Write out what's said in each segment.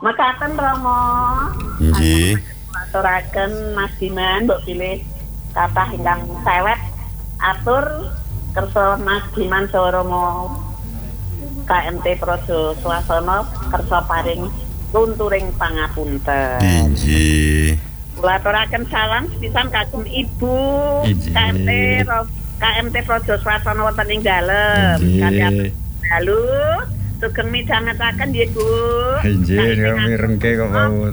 Mekaten Rama. Nggih. Aturaken Mas Diman mbok pilih kathah ingkang sewet atur kersa Mas Diman saha Rama KMT Praja Swasana kersa paring lunturing pangapunten. Nggih. Kula aturaken salam sepisan kagem Ibu KMT Praja Swasana wonten ing dalem. Kaliyan dalu sugeng midhangetaken nggih Bu. Nggih, mirengke kok wau.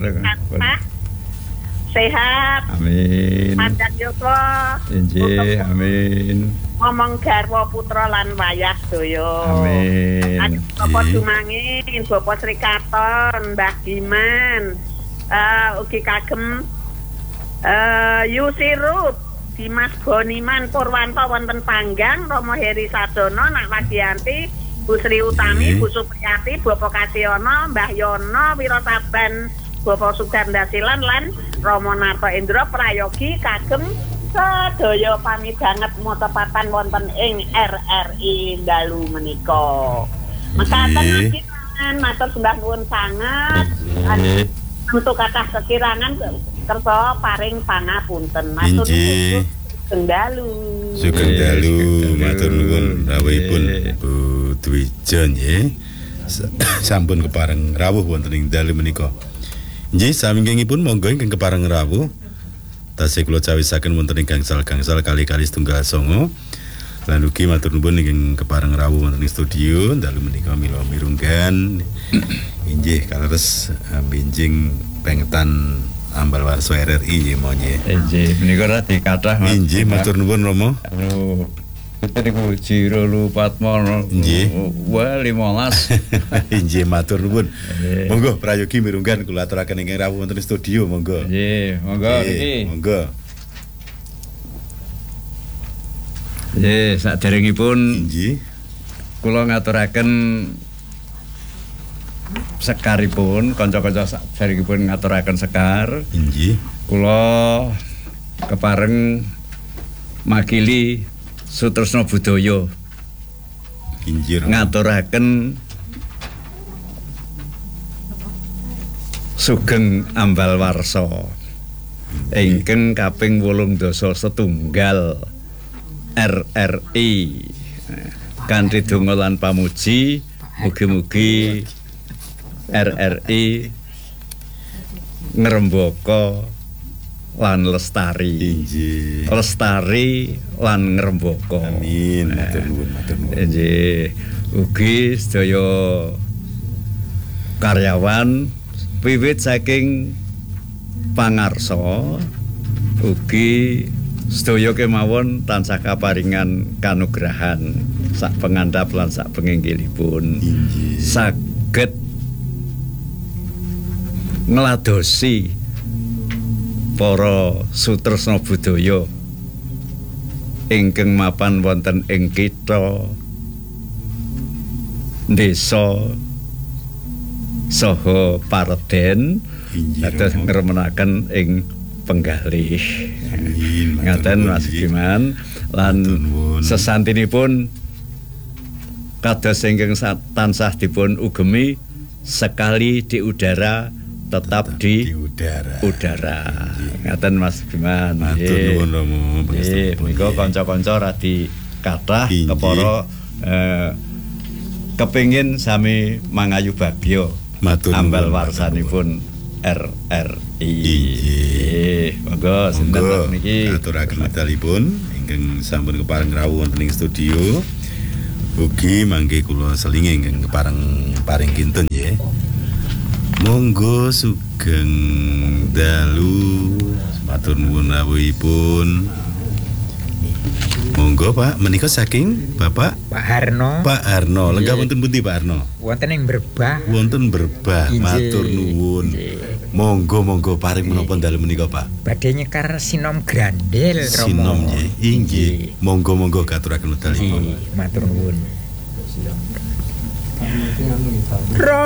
Sehat. Amin. Panjang yuswa. Nggih, amin. Ngomong garwa putra lan wayah sedaya. Amin. Bapak Dumangin, Bapak Sri Katon, Mbah Diman, ugi kagem Yusirup, Dimas Boniman Purwanto wonten Panggang, Romo Heri Sadono, Nak Wadianti, Bu Sri Utami, Bu Supriyati, Bapak Kasyono, Mbah Yono, Wirotaban, Bapak Sugandasilan lan Romo Narto Indra prayogi kagem sedaya pamidhanget motopatan wonten ing RRI dalu menika. Mekaten aginan matur sembah nuwun sanget. Untuk kathah kekirangan kersa paring pangapunten. Matur nuwun sugeng dalu. Sugeng dalu matur nuwun rawuhipun Bu Dwija nggih. Sampun kepareng rawuh wonten ing dalu menika. Nggih, samingkingipun monggo ingkang kepareng rawuh tasih kula cawisaken wonten ing gangsal-gangsal kali-kali setunggal songo. Lan ugi matur nuwun ingkang kepareng rawuh wonten ing studio dalu menika mila mirunggan. Inggih kaleres benjing pengetan ambal warsa RRI nggih monye. Nggih, menika ra dikathah Mas. Nggih, matur nuwun Romo. Niku Jiro Lupatmono. Nggih. Wah 15. Inggih matur nuwun. Monggo prayogi mirunggan kula aturaken ingkang rawuh wonten studio monggo. Nggih, monggo niki. Monggo. Nggih, saderengipun Nggih. kula ngaturaken sekaripun kanca-kanca saderengipun ngaturaken sekar. Nggih. Kula kepareng makili Sutresna Budaya Inggih ngaturaken sugeng ambal warsa ingkang kaping 87 RRI kanthi donga lan pamuji mugi-mugi RRI ngrembaka lan lestari. Inggih. Lestari lan ngrembaka. Amin. Matur nuwun, matur nuwun. Nggih. Ugi sedaya karyawan wiwit saking pangarsa ugi sedaya kemawon tansah kaparingan kanugrahan sak pengandhap lan sak penginggilipun. Inggih. Saged ngladosi para sutresna budaya ingkang mapan wonten ing kitha desa saha pareden dados ngremenaken ing penggalih. Ngaten Mas Diman lan sesantinipun kados ingkang tansah dipun ugemi sekali di udara tetap di udara. Ngaten Mas Diman. Matur nuwun Romo. Menika kanca-kanca radi kathah kepara kepengin sami mangayu bagya ambal warsanipun RRI. Monggo sinten niki aturaken medalipun ingkang sampun kepareng rawuh wonten ing studio. Ugi mangke kula selinge ingkang kepareng paring kinten nggih. Monggo sugeng dalu matur nuwun rawuhipun. Monggo Pak, menika saking Bapak Pak Harno. Pak Harno, lenggah wonten pundi Pak Harno? Wonten ing Berbah. Wonten Berbah, matur nuwun. Monggo paring menapa dalu menika Pak? Badhe nyekar sinom grandel Romo. Sinom nggih. Inggih. Monggo katuraken medalipun. Matur nuwun.